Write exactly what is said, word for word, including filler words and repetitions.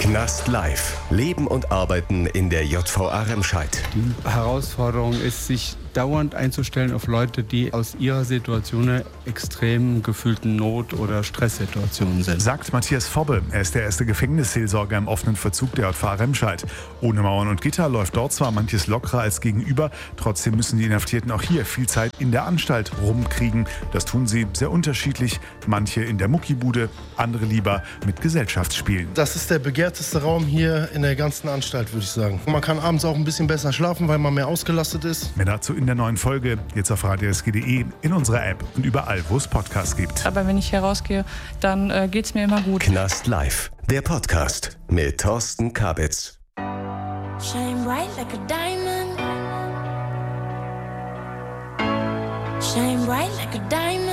Knast Live. Leben und Arbeiten in der J V A Remscheid. Die Herausforderung ist, sich dauernd einzustellen auf Leute, die aus ihrer Situation eine extrem gefühlten Not- oder Stresssituation sind. Sagt Matthias Fobbe. Er ist der erste Gefängnisseelsorger im offenen Verzug der J V A Remscheid. Ohne Mauern und Gitter läuft dort zwar manches lockerer als gegenüber, trotzdem müssen die Inhaftierten auch hier viel Zeit in der Anstalt rumkriegen. Das tun sie sehr unterschiedlich. Manche in der Muckibude, andere lieber mit Gesellschaftsspielen. Das ist der begehrteste Raum hier in der ganzen Anstalt, würde ich sagen. Man kann abends auch ein bisschen besser schlafen, weil man mehr ausgelastet ist. Mehr dazu in der neuen Folge, jetzt auf radio s g punkt de, in unserer App und überall, wo es Podcasts gibt. Aber wenn ich hier rausgehe, dann äh, geht's mir immer gut. Knast Live, der Podcast mit Thorsten Kabitz. Shine bright like a diamond. Shine bright like a diamond.